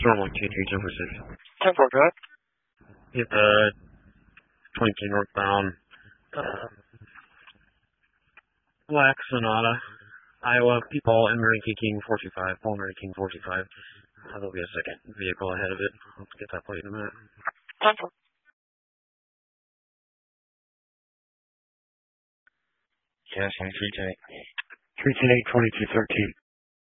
Storm 123, 1046. 10-4, go ahead. Hit the 22 northbound, Black Sonata, Iowa, Paul Emery King 425, Paul Emery King 425. There'll be a second vehicle ahead of it. Let's get that plate in a minute. 10-4. Yes, 2310. 310-8, 2213.